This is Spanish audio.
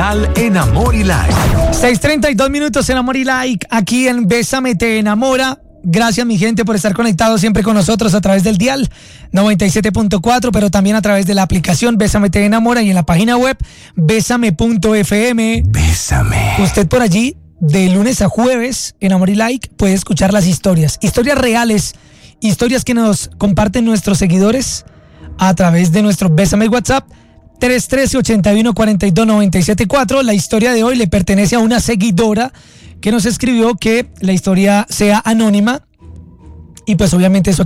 especial en Amor y Like. 6:32 minutos en Amor y Like, aquí en Bésame Te Enamora. Gracias, mi gente, por estar conectados siempre con nosotros a través del dial 97.4, pero también a través de la aplicación Bésame Te Enamora y en la página web bésame.fm. Bésame. Usted por allí, de lunes a jueves, en Amor y Like, puede escuchar las historias reales, historias que nos comparten nuestros seguidores a través de nuestro Bésame WhatsApp 313-8142-974. La historia de hoy le pertenece a una seguidora que nos escribió que la historia sea anónima y pues obviamente eso